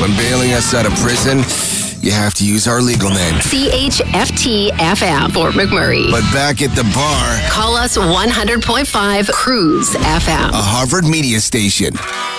when bailing us out of prison, you have to use our legal name. CHFT-FM, Fort McMurray. But back at the bar, Call us 100.5 Cruise FM. a Harvard media station.